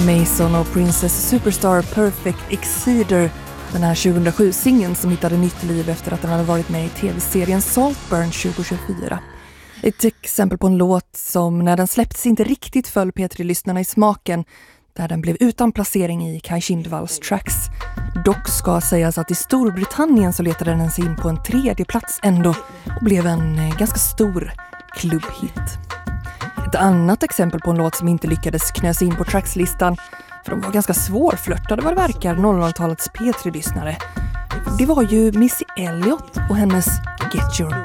Mason och Princess Superstar Perfect Exceeder, den här 2007-singeln som hittade nytt liv efter att den hade varit med i tv-serien Saltburn 2024. Ett exempel på en låt som när den släpptes inte riktigt föll P3-lyssnarna i smaken, där den blev utan placering i Kai Kindvalls tracks. Dock ska sägas att i Storbritannien så letade den sig in på en 3:e plats ändå och blev en ganska stor klubbhit. Ett annat exempel på en låt som inte lyckades knös in på trackslistan, för de var ganska svårflörtade vad det verkar 00-talets P3-lyssnare. Det var ju Missy Elliott och hennes Get Your